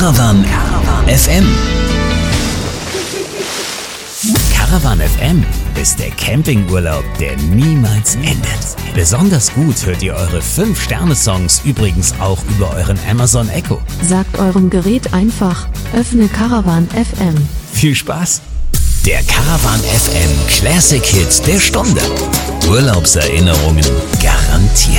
Caravan FM. Caravan FM ist der Campingurlaub, der niemals endet. Besonders gut hört ihr eure 5-Sterne-Songs übrigens auch über euren Amazon Echo. Sagt eurem Gerät einfach, öffne Caravan FM. Viel Spaß! Der Caravan FM Classic Hit der Stunde. Urlaubserinnerungen garantiert.